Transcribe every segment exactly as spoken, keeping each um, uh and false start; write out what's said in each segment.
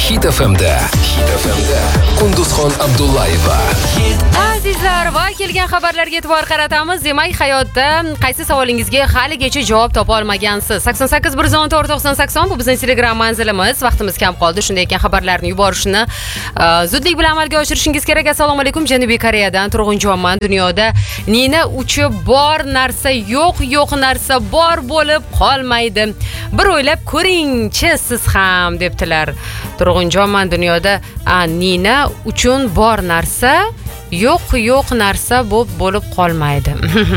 Hit F M'da Hit F M'da Qunduzxon Abdullayeva. Azizlar, va kelgan xabarlarga e'tibor qaratamiz. Demak, hayotda qaysi savolingizga haligacha javob topa olmagansiz? sakson sakkiz bir yuz o'n to'rt to'qson sakson bu bizning Telegram manzilimiz. Vaqtimiz kam qoldi. Shunday ekan xabarlarni yuborishni zudlik bilan amalga oshirishingiz kerak. Assalomu alaykum, Janubiy Koreyadan Turg'unjonman. Dunyoda nina uchi bor narsa yo'q, yo'q narsa bor bo'lib qolmaydi. Bir o'ylab ko'ring-chi siz ham, debdilar. Turg'unjonman, dunyoda nina uchun bor narsa yo'q, yo'q narsa bo'lib qolmaydi.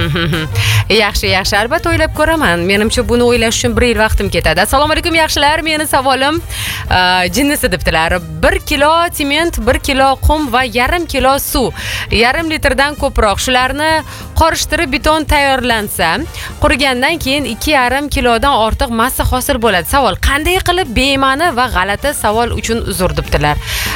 Yaxshi, yaxshi, albatta o'ylab ko'raman. Menimcha buni o'ylash uchun bir yil vaqtim ketadi. Assalomu alaykum yaxshilar, meni savolim jinnisi debdilar. bir kilo sement, bir kilo qum va yarim kilo suv, yarim litrdan ko'proq. Shularni qorishtirib beton tayyorlansa, qurigandan keyin ikki yarim kilodan ortiq massa hosil bo'ladi. Savol: qanday qilib bema'ni va g'alati savol uchun uzr debdilar.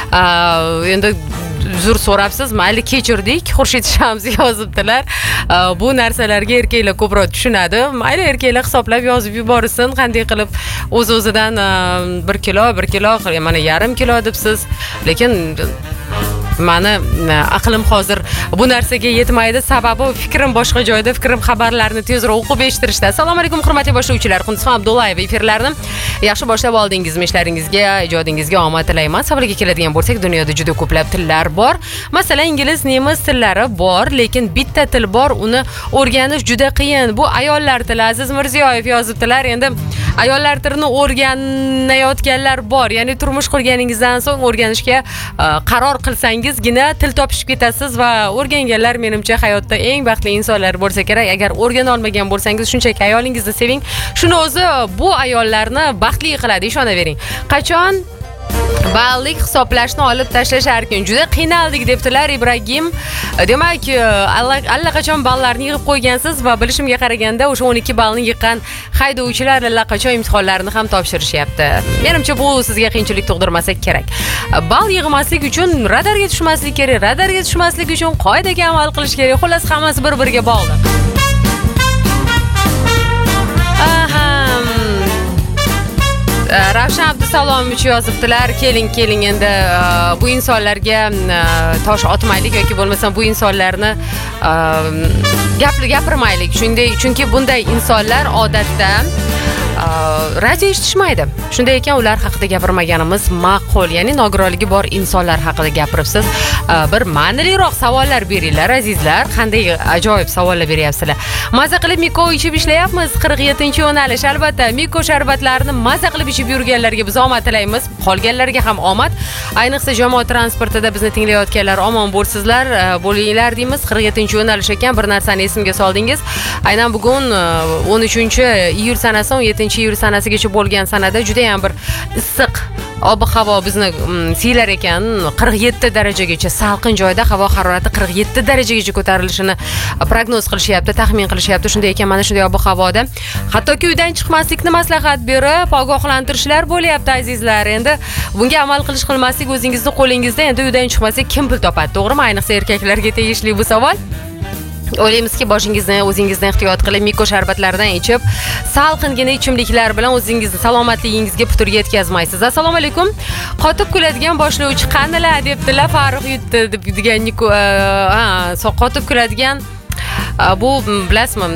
Endi uzr so'rabsiz, mayli kechirdik. Xurshid Shams yozibdilar. Bu narsalarga erkaklar ko'proq tushunadi. Mayli erkaklar hisoblab yozib yuborsin, qanday qilib o'z-o'zidan bir kilo, bir kilo, mana yarim kilo debsiz. Lekin mani aqlim hozir bu narsaga yetmaydi. Sababi fikrim boshqa joyda, fikrim xabarlarni tezroq o'qib eshittirishda. Assalomu alaykum hurmatli boshlovchilar. Qunduzxon Abdullayeva efirlarini yaxshi boshlab oldingizmi? Ishlaringizga, ijodingizga omad tilayman. Savolga keladigan bo'lsak, dunyoda juda ko'plab tillar bor. Masalan, ingliz, nemis tillari bor, lekin bitta til bor, uni o'rganish juda qiyin. Bu ayollar tili. Aziz Mirziyoyev yozibdilar. Endi ayollar tilini o'rganayotganlar bor. Ya'ni turmush qurganingizdan so'ng o'rganishga qaror qilsangizgina til topishib ketasiz va o'rganganlar menimcha hayotda eng baxtli insonlar bo'lsa kerak. Agar o'rgana olmagan bo'lsangiz, shunchaki ayolingizni seving. Shuni o'zi bu ayollarni baxtli qiladi, ishonavering. Qachon ballik hisoblashni olib tashlashar ekan. Juda qiynaldik debdilar Ibragim. Demak, allaqachon ballarni yig'ib qo'ygansiz va bilishimga qaraganda o'sha o'n ikki ballni yiqqan haydovchilar allaqachon imtihonlarni ham topshirishyapti. Menimcha bu sizga qiyinchilik tug'dirmasa kerak. Ball yig'maslik uchun radarga tushmaslik kerak, radarga tushmaslik uchun qoidaga amal qilish kerak. Xullas, hammasi bir-biriga bog'liq. Ravshan Abdusalomovich yozibdilar. Keling, keling, endi bu insonlarga tosh otmaylik yoki bo'lmasa bu insonlarni gapli gapirmaylik. Shunday, chunki bunday insonlar odatda radio eshitishmaydi. Shunday ekan, ular haqida gapirmaganimiz ma'qul. Ya'ni nogironligi bor insonlar haqida gapiribsiz. Bir ma'niliroq savollar beringlar azizlar. Qanday ajoyib savollar beryapsizlar. Maza qilib Miko ichib ishlayapmiz. qirq yettinchi yo'nalish. Albatta, Miko sharbatlarini maza qilib ichib yurganlarga biz omad tilaymiz. Qolganlarga ham omad. Ayniqsa jamoat transportida bizni tinglayotganlar omon bo'lsizlar, bo'linglar deymiz. qirq yettinchi yo'nalish ekan. Bir narsani esimga soldingiz. Aynan bugun o'n uchinchi iyul sanasi, o'n yettinchi iyul sanasigacha bo'lgan sanada juda ham bir issiq ob-havo bizni siylar ekan. qirq yetti darajagacha salqin joyda havo harorati qirq yetti darajagacha ko'tarilishini prognoz qilishyapti, taxmin qilishyapti. Shunday ekan, mana shunday ob-havoda hattoki uydan chiqmaslikni maslahat berib, ogohlantirishlar bo'lyapti azizlar. Endi bunga amal qilish qilmaslik o'zingizning qo'lingizda. Endi uydan chiqmasak kim pul topadi, to'g'rimi? Ayniqsa erkaklarga tegishli bu savol. O'ylaymizki, boshingizni o'zingizdan ehtiyot qilib, Miko sharbatlaridan ichib, salqingina ichimliklar bilan o'zingizni salomatligingizga putur yetkazmaysiz. Assalomu alaykum. Qotib kuladigan boshlovchi qanilar debdilar. Farruh yutdi degan Miko, ha, qotib kuladigan bu bilasizmi?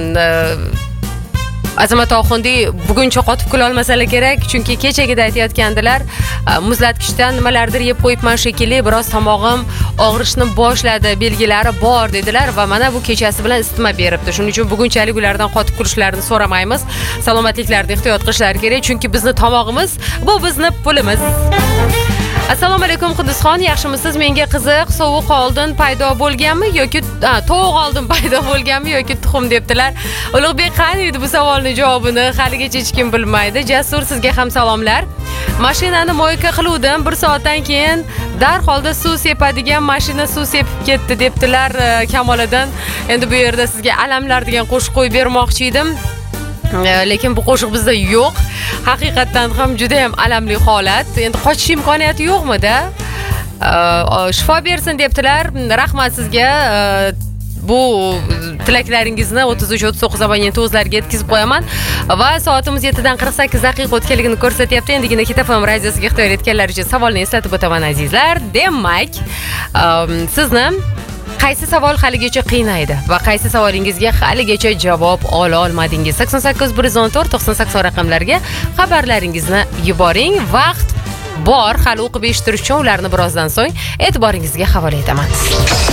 Azamat Oxundi buguncha qotib kula olmasalar kerak, chunki kechagida aytayotgandilar, muzlatgichdan nimalardir yeb qo'yibman shekilli, biroz tomog'im og'rishni boshladi, belgilari bor dedilar va mana bu kechasi bilan isitma beribdi. Shuning uchun bugunchalik ulardan qotib kulishlarini so'ramaymiz. Salomatliklarini ehtiyot qilishlari kerak, chunki bizni tomog'imiz bu bizni pulimiz. Assalomu alaykum Qudusxon, yaxshimisiz? Menga qiziq, sovuq oldin paydo bo'lganmi yoki tovuq oldin paydo bo'lganmi yoki tuxum debdilar. Ulug'bek qani edi bu savolning javobini haligacha hech kim bilmaydi. Jasur, sizga ham salomlar. Mashinani moyka qiluvdim, bir soatdan keyin darholda suv sepadigan mashina suv sepib ketdi debdilar Kamolidan. Endi bu yerda sizga alamlar degan qo'shiq qo'yib bermoqchi edim. Lekin bu qo'shiq bizda yo'q. Haqiqatan ham juda ham alamli holat. Endi qochish imkoniyati yo'qmi-da? Shifo bersin debdilar. Rahmat sizga. bu tilaklaringizni o'ttiz uch o'ttiz to'qqiz abonent o'zlariga yetkazib qo'yaman va soatimiz yetti dan qirq sakkiz daqiqa o'tganligini ko'rsatyapti. Endigina Hit F M radiosiga ehtiyoj etganlar uchun savolni eslatib o'taman azizlar. Demak, sizni qaysi savol haligacha qiynaydi va qaysi savolingizga haligacha javob ola olmadingiz? sakson sakkiz bir yuz o'n to'rt to'qson sakson raqamlariga xabarlaringizni yuboring. Vaqt bor, hali o'qib eshittirish uchun ularni birozdan so'ng e'tiboringizga havola etaman.